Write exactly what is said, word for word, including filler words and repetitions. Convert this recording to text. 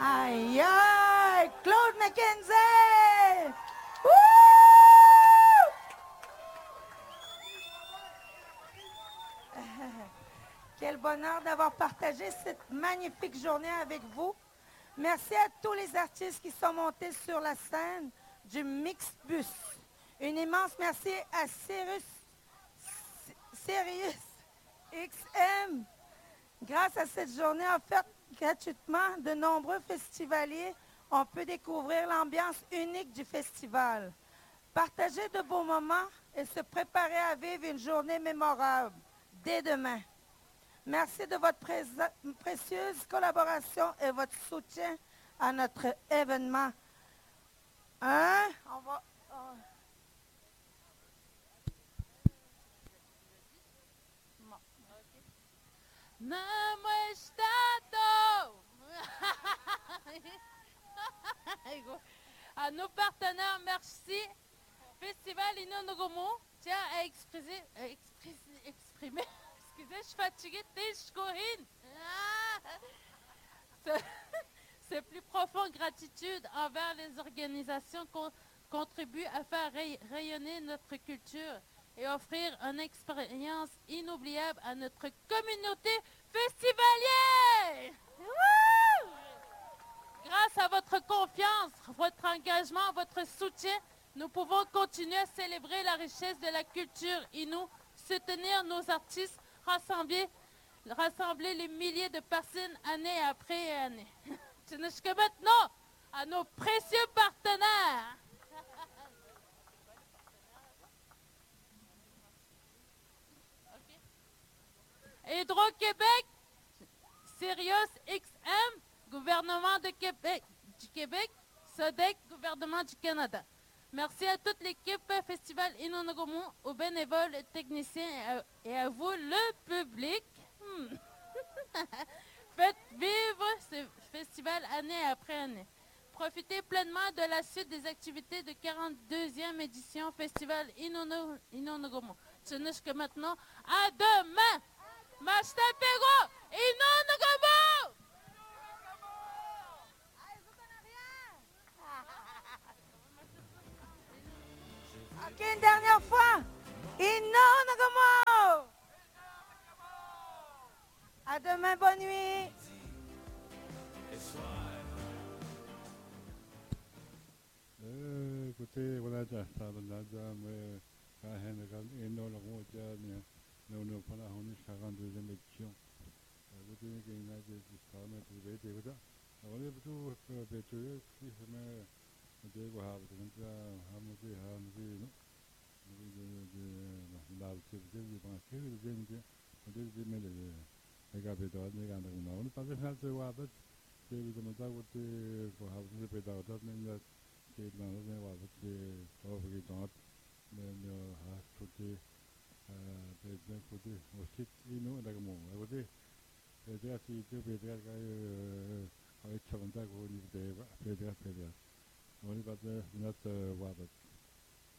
Aïe, aïe! Claude McKenzie! Wouh! Quel bonheur d'avoir partagé cette magnifique journée avec vous. Merci à tous les artistes qui sont montés sur la scène du Mixbus. Un immense merci à Sirius, Sirius X M. Grâce à cette journée offerte gratuitement, de nombreux festivaliers ont pu découvrir l'ambiance unique du festival, partager de beaux moments et se préparer à vivre une journée mémorable dès demain. Merci de votre précieuse collaboration et votre soutien à notre événement. Hein? On va... on... Namo Estado! À nos partenaires, merci. Festival Inonogomo tient à exprimer, à exprimer, exprimer excusez, je suis fatiguée, Tishkohin. Ses plus profonde gratitude envers les organisations qui contribuent à faire ray rayonner notre culture et offrir une expérience inoubliable à notre communauté festivalière. Wouh! Grâce à votre confiance, votre engagement, votre soutien, nous pouvons continuer à célébrer la richesse de la culture Innu, soutenir nos artistes, rassembler, rassembler les milliers de personnes année après année. Jusqu'à maintenant, à nos précieux partenaires. Hydro-Québec, Sirius X M, gouvernement de Québec, du Québec, SODEC, gouvernement du Canada. Merci à toute l'équipe Festival Inonogomo, aux bénévoles, aux techniciens et à, et à vous, le public. Hmm. Faites vivre ce festival année après année. Profitez pleinement de la suite des activités de quarante-deuxième édition Festival Inonogomo. Ce n'est que maintenant. À demain! Mastapego Inonogomo! Ok, une dernière fois. Inonogomo! À demain, bonne nuit. Euh, écoutez, voilà, ça ça là, mais quand on est dans le monde, nous nous prenons la quarante-deuxième édition. Écoutez, il y a des histoires, mais vous voyez, vous savez, on est plutôt pétrolier, qui se met à dire quoi, donc là, on a dit, on a dit, non, de l'activité, du banquier, de dire, on dit, mais les gars, pétrole, les gars, on ne pas faire de voir, mais c'est évidemment ça, vous dites, pour avoir des pétrole, mais che non aveva perché proprio che non ha tutti per tutti usciti in da come vuoi vedere si tu vedere che avete fatto con il vedere vedere vedere non è pas not what